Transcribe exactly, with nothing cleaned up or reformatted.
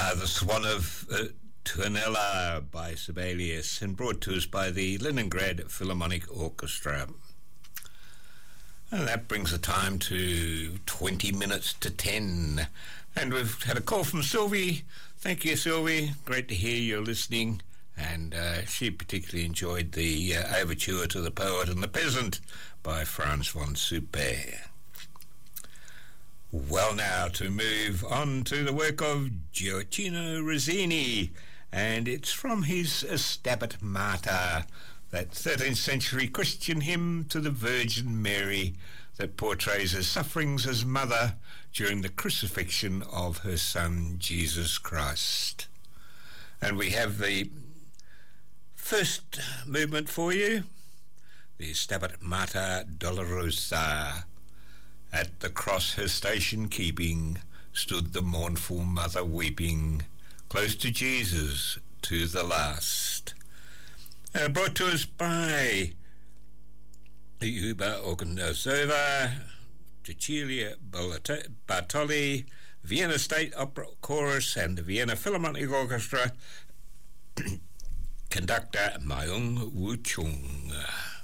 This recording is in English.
Uh, the Swan of uh, Tuonela by Sibelius, and brought to us by the Leningrad Philharmonic Orchestra. And that brings the time to twenty minutes to ten. And we've had a call from Sylvie. Thank you, Sylvie. Great to hear you're listening. And uh, she particularly enjoyed the uh, overture to The Poet and the Peasant by Franz von Suppé. Well, now to move on to the work of Gioacchino Rossini, and it's from his Stabat Mater, that thirteenth century Christian hymn to the Virgin Mary that portrays her sufferings as mother during the crucifixion of her son Jesus Christ. And we have the first movement for you, the Stabat Mater Dolorosa. At the cross her station keeping, stood the mournful mother weeping, close to Jesus to the last. Uh, brought to us by Huba Organosova, Cecilia Bartoli, Vienna State Opera Chorus and the Vienna Philharmonic Orchestra, conductor Myung Woo Chung.